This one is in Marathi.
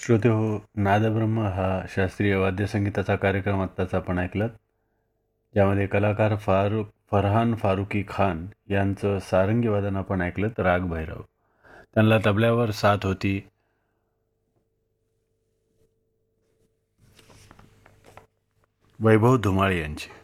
श्रोते हो, नादब्रह्म हा शास्त्रीय वाद्यसंगीताचा कार्यक्रम आत्ताच आपण ऐकलात. ज्यामध्ये कलाकार फरहान फारुकी खान यांचं सारंगी वादन आपण ऐकलं राग भैरव. त्यांना तबल्यावर साथ होती वैभव धुमाळ यांची.